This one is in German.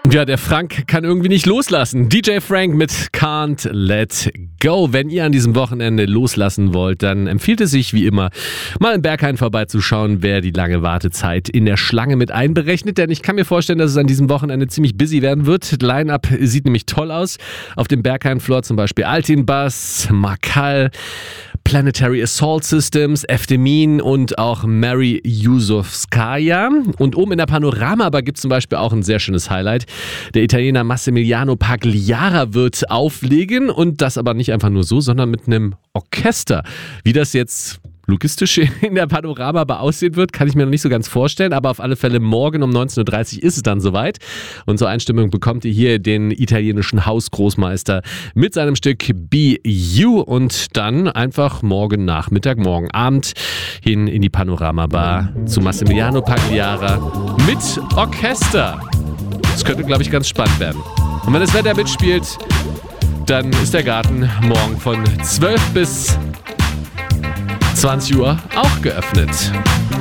Ja, der Frank kann irgendwie nicht loslassen. DJ Frank mit Can't Let Go. Wenn ihr an diesem Wochenende loslassen wollt, dann empfiehlt es sich wie immer, mal in Berghain vorbeizuschauen, wer die lange Wartezeit in der Schlange mit einberechnet. Denn ich kann mir vorstellen, dass es an diesem Wochenende ziemlich busy werden wird. Line-Up sieht nämlich toll aus. Auf dem Berghain-Floor zum Beispiel Altin Bass, Makal, Planetary Assault Systems, Efdemin und auch Mary Yusovskaya. Und oben in der Panorama-Bar gibt es zum Beispiel auch ein sehr schönes Highlight. Der Italiener Massimiliano Pagliara wird auflegen und das aber nicht einfach nur so, sondern mit einem Orchester. Wie das jetzt logistisch in der Panorama-Bar aussehen wird, kann ich mir noch nicht so ganz vorstellen, aber auf alle Fälle morgen um 19.30 Uhr ist es dann soweit. Und zur Einstimmung bekommt ihr hier den italienischen Hausgroßmeister mit seinem Stück Be You und dann einfach morgen Nachmittag, morgen Abend hin in die Panorama-Bar zu Massimiliano Pagliara mit Orchester. Das könnte, glaube ich, ganz spannend werden. Und wenn das Wetter mitspielt, dann ist der Garten morgen von 12 bis 20 Uhr auch geöffnet.